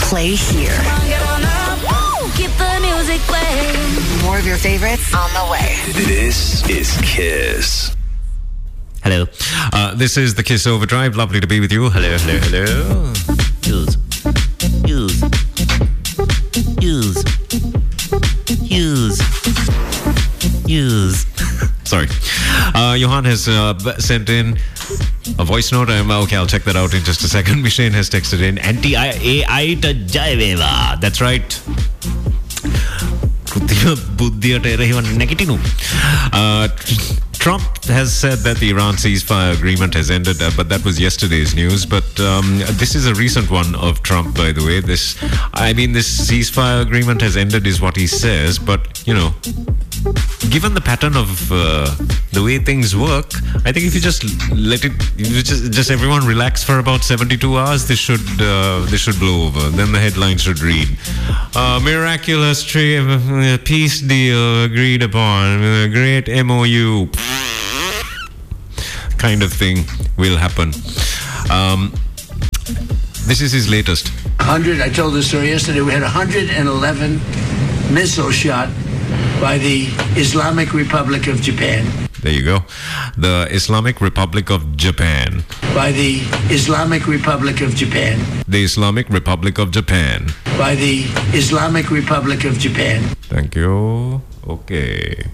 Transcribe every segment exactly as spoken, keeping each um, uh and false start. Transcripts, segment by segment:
play here. Come on, get on up. Woo! Keep the music playing. More of your favorites on the way. This is Kiss. Hello. Uh, this is the Kiss Overdrive. Lovely to be with you. Hello, hello, hello. Use. Use. Use. Use. Use. Sorry. Uh, Johan has uh, sent in a voice note. Um, okay, I'll check that out in just a second. Mishane has texted in. Anti-A I to Jaiveva. That's right. Uh, Trump has said that the Iran ceasefire agreement has ended, uh, but that was yesterday's news. But um, this is a recent one of Trump, by the way. This, I mean, this ceasefire agreement has ended is what he says, but, you know, given the pattern of uh, the way things work, I think if you just let it, you just, just everyone relax for about seventy-two hours, this should uh, this should blow over. Then the headline should read, uh, miraculous tree, uh, peace deal agreed upon, a great M O U kind of thing will happen. Um, this is his latest. one hundred, I told the story yesterday, we had one hundred eleven missiles shot by the Islamic Republic of Japan. There you go. The Islamic Republic of Japan. By the Islamic Republic of Japan. The Islamic Republic of Japan. By the Islamic Republic of Japan. Thank you. Okay.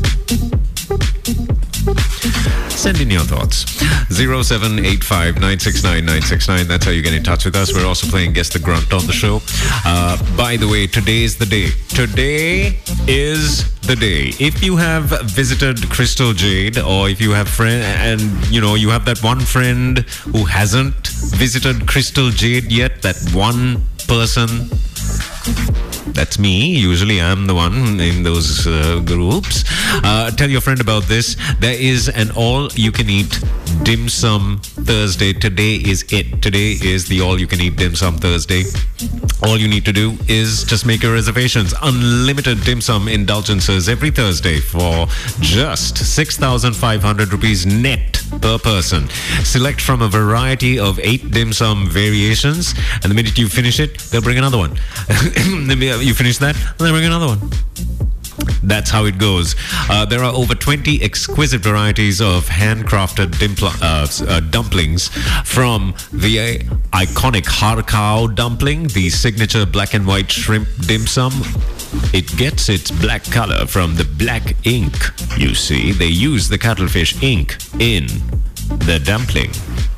Send in your thoughts. zero seven eight five nine six nine nine six nine. That's how you get in touch with us. We're also playing Guess the Grunt on the show. Uh, by the way, today is the day. Today is the day. If you have visited Crystal Jade, or if you have friend and you know you have that one friend who hasn't visited Crystal Jade yet, that one person, that's me. Usually I'm the one in those uh, groups. Uh, tell your friend about this. There is an all-you-can-eat dim sum Thursday. Today is it. Today is the all-you-can-eat dim sum Thursday. All you need to do is just make your reservations. Unlimited dim sum indulgences every Thursday for just six thousand five hundred rupees net per person. Select from a variety of eight dim sum variations, and the minute you finish it, they'll bring another one. You finish that, they'll bring another one. That's how it goes. Uh, there are over twenty exquisite varieties of handcrafted dimpl- uh, uh, dumplings, from the uh, iconic har cow dumpling, the signature black and white shrimp dim sum. It gets its black color from the black ink. You see, they use the cuttlefish ink in the dumpling.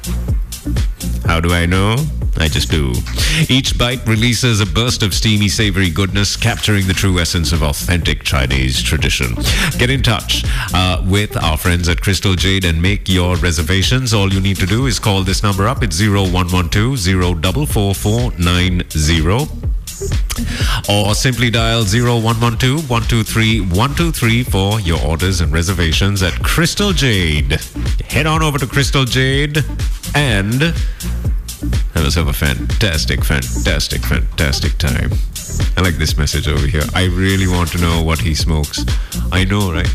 How do I know? I just do. Each bite releases a burst of steamy, savory goodness, capturing the true essence of authentic Chinese tradition. Get in touch uh, with our friends at Crystal Jade and make your reservations. All you need to do is call this number up. It's zero one one two zero four four four nine zero. Or simply dial zero one one two one two three one two three for your orders and reservations at Crystal Jade. Head on over to Crystal Jade and have yourself a fantastic, fantastic, fantastic time. I like this message over here. I really want to know what he smokes. I know, right?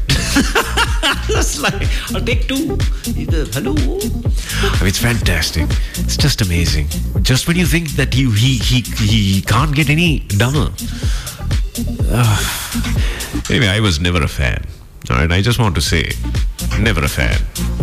It's like, I'll take two. Hello. I mean, it's fantastic. It's just amazing. Just when you think that you he he he can't get any dumber. Uh, anyway, I was never a fan. All right, I just want to say, never a fan.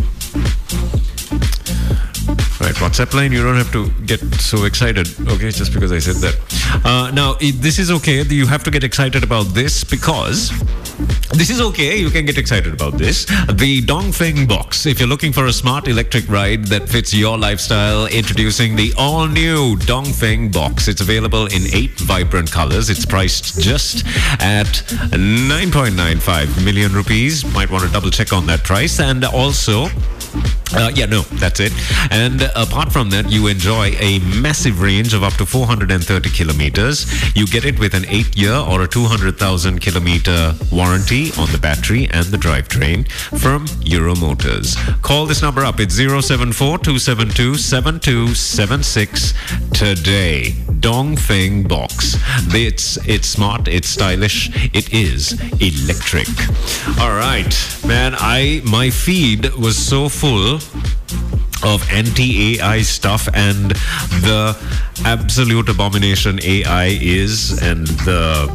Right, WhatsApp line, you don't have to get so excited, okay, just because I said that. Uh, now, it, this is okay. You have to get excited about this because this is okay. You can get excited about this. The Dongfeng Box. If you're looking for a smart electric ride that fits your lifestyle, introducing the all-new Dongfeng Box. It's available in eight vibrant colors. It's priced just at nine point nine five million rupees. Might want to double check on that price. And also, Uh, yeah, no, that's it. And uh, apart from that, you enjoy a massive range of up to four hundred thirty kilometers. You get it with an eight-year or a two hundred thousand kilometer warranty on the battery and the drivetrain from Euro Motors. Call this number up. It's zero seven four two seven two seven two seven six today. Dongfeng Box. It's, it's smart, it's stylish, it is electric. All right, man, I my feed was so full of anti-A I stuff and the absolute abomination A I is, and the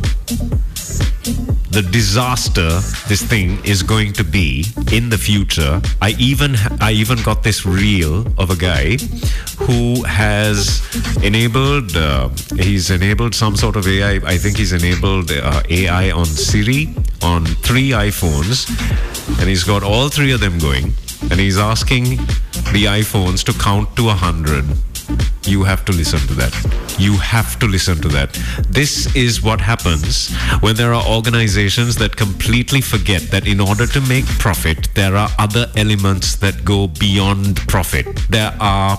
the disaster this thing is going to be in the future. I even I even got this reel of a guy who has enabled uh, he's enabled some sort of A I. I think he's enabled uh, A I on Siri on three iPhones, and he's got all three of them going, and he's asking the iPhones to count to a hundred. You have to listen to that. You have to listen to that. This is what happens when there are organizations that completely forget that in order to make profit, there are other elements that go beyond profit. There are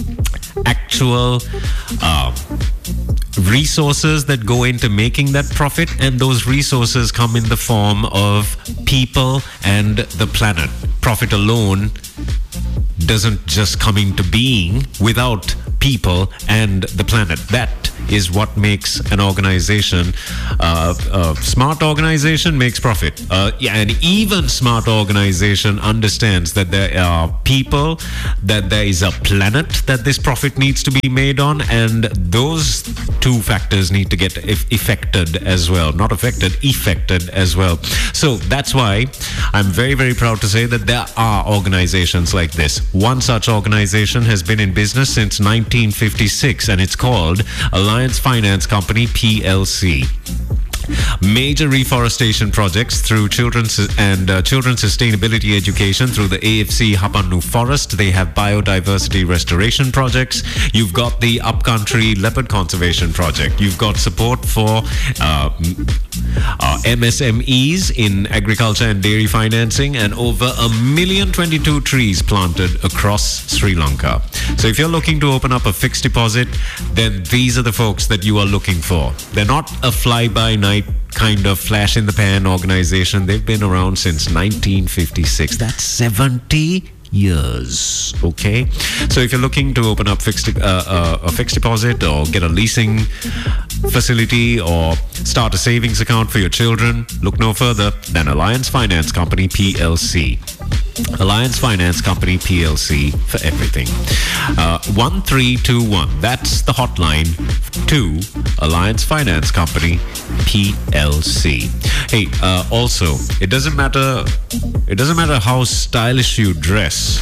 actual uh, resources that go into making that profit, and those resources come in the form of people and the planet. Profit alone doesn't just come into being without people and the planet. That is what makes an organization, uh, a smart organization makes profit. Uh, yeah, and even smart organization understands that there are people, that there is a planet that this profit needs to be made on, and those two factors need to get eff- affected as well. Not affected, effected as well. So that's why I'm very, very proud to say that there are organizations like this. One such organization has been in business since nineteen fifty-six, and it's called Alliance Finance Company, P L C. Major reforestation projects through children's and uh, children's sustainability education through the A F C Hapannu Forest. They have biodiversity restoration projects. You've got the Upcountry Leopard Conservation Project. You've got support for uh, uh, M S M Es in agriculture and dairy financing, and over a million twenty-two trees planted across Sri Lanka. So if you're looking to open up a fixed deposit, then these are the folks that you are looking for. They're not a fly-by-night kind of flash in the pan organization. They've been around since nineteen fifty-six. That's seventy years. Okay, so if you're looking to open up fixed uh, uh, a fixed deposit, or get a leasing facility, or start a savings account for your children, look no further than Alliance Finance Company, P L C. Alliance Finance Company, P L C, for everything. Uh, one three two one, that's the hotline to Alliance Finance Company, P L C. Hey, uh, also, it doesn't matter it doesn't matter how stylish you dress,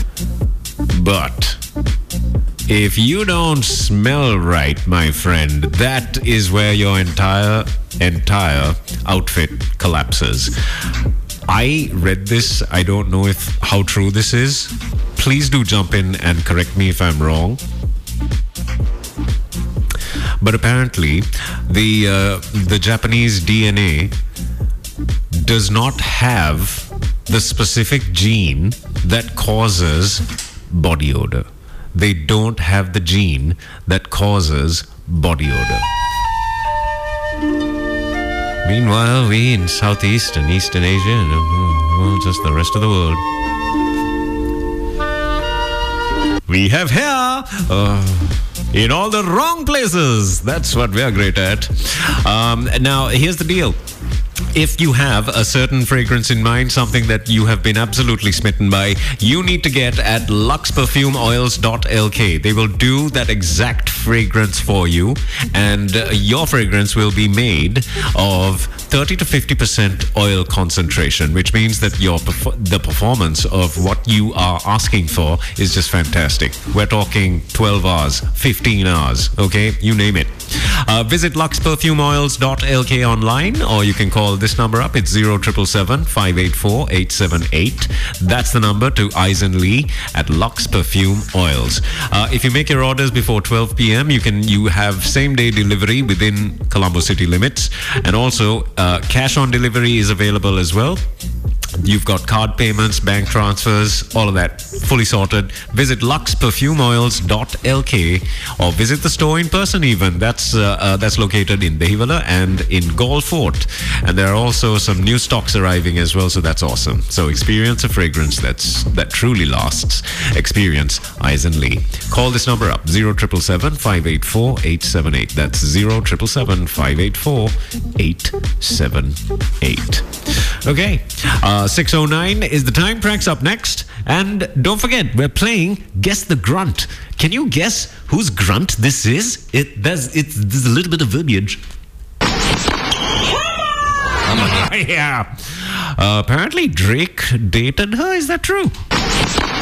but if you don't smell right, my friend, that is where your entire entire outfit collapses. I read this. I don't know if how true this is. Please do jump in and correct me if I'm wrong. But apparently, the uh, the Japanese D N A does not have the specific gene that causes body odor. They don't have the gene that causes body odor. Meanwhile, we in Southeast and Eastern Asia, and well, just the rest of the world, we have hair uh, in all the wrong places. That's what we are great at. Um, now, here's the deal. If you have a certain fragrance in mind, something that you have been absolutely smitten by, you need to get at lux perfume oils dot l k. They will do that exact fragrance for you, and uh, your fragrance will be made of thirty to fifty percent oil concentration, which means that your perf- the performance of what you are asking for is just fantastic. We're talking twelve hours, fifteen hours, okay? You name it. Uh, visit lux perfume oils dot l k online, or you can call this number up. It's zero seven seven, five eight four, eight seven eight. That's the number to Eisen Lee at Lux Perfume Oils. Uh, if you make your orders before twelve p.m., you can you have same-day delivery within Colombo city limits, and also uh, cash on delivery is available as well. You've got card payments, bank transfers, all of that fully sorted. Visit lux perfume oils dot l k, or visit the store in person even. That's uh, uh, that's located in Dehiwala and in Galle Fort. And there are also some new stocks arriving as well, so that's awesome. So experience a fragrance that's that truly lasts. Experience Eisen Lee. Call this number up, zero seven seven, five eight four, eight seven eight. That's zero seven seven, five eight four, eight seven eight. Okay. Uh, Uh, six oh nine is the time. Prank's up next. And don't forget, we're playing Guess the Grunt. Can you guess whose grunt this is? It there's it's there's a little bit of verbiage. Yeah. Uh, apparently Drake dated her. Is that true?